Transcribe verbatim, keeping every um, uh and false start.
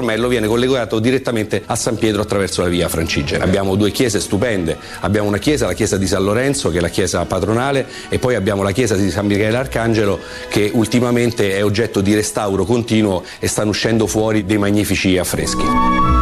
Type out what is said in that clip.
Formello viene collegato direttamente a San Pietro attraverso la via Francigena. Abbiamo due chiese stupende, abbiamo una chiesa, la chiesa di San Lorenzo, che è la chiesa patronale, e poi abbiamo la chiesa di San Michele Arcangelo, che ultimamente è oggetto di restauro continuo e stanno uscendo fuori dei magnifici affreschi.